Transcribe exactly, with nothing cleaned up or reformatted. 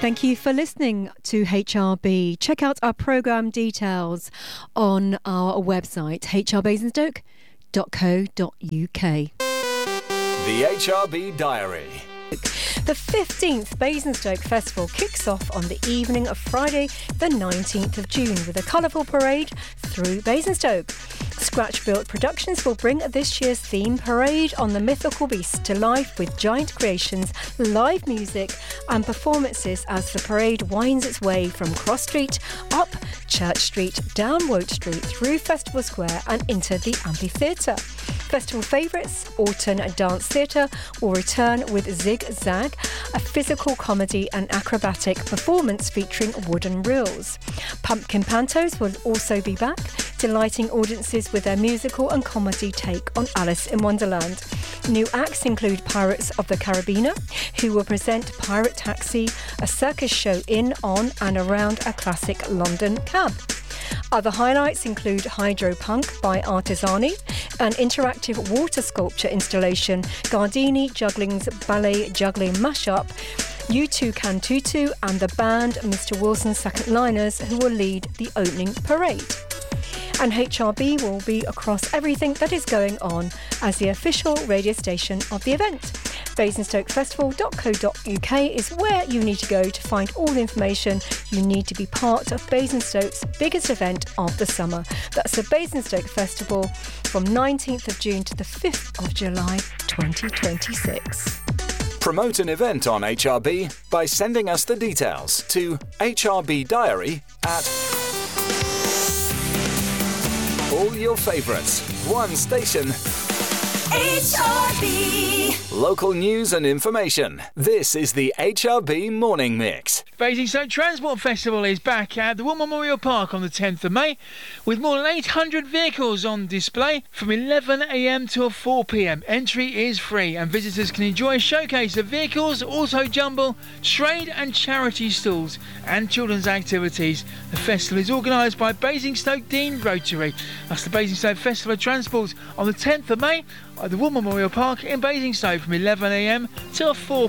Thank you for listening to H R B. Check out our programme details on our website, h r basingstoke dot co dot u k. The H R B Diary. The fifteenth Basingstoke Festival kicks off on the evening of Friday the nineteenth of June with a colourful parade through Basingstoke. Scratch Built Productions will bring this year's theme parade on the mythical beast to life with giant creations, live music and performances as the parade winds its way from Cross Street, up Church Street, down Woke Street, through Festival Square and into the amphitheatre. Festival favourites, Alton Dance Theatre, will return with Zig Zag, a physical comedy and acrobatic performance featuring wooden reels. Pumpkin Pantos will also be back, delighting audiences with their musical and comedy take on Alice in Wonderland. New acts include Pirates of the Caribbean, who will present Pirate Taxi, a circus show in, on and around a classic London cab. Other highlights include Hydropunk by Artisani, an interactive water sculpture installation, Gardini Juggling's ballet juggling mashup, U two Can Tutu and the band Mister Wilson's Second Liners, who will lead the opening parade. And H R B will be across everything that is going on as the official radio station of the event. basingstoke festival dot co dot u k is where you need to go to find all the information you need to be part of Basingstoke's biggest event of the summer. That's the Basingstoke Festival from nineteenth of June to the fifth of July twenty twenty-six. Promote an event on H R B by sending us the details to H R B Diary at all your favourites. One station. H R B. Local news and information. This is the H R B Morning Mix. Basingstoke Transport Festival is back at the War Memorial Park on the tenth of May with more than eight hundred vehicles on display from eleven a m till four p m. Entry is free and visitors can enjoy a showcase of vehicles, auto jumble, trade and charity stalls and children's activities. The festival is organised by Basingstoke Dean Rotary. That's the Basingstoke Festival of Transport on the tenth of May at the War Memorial Park in Basingstoke from eleven a m till four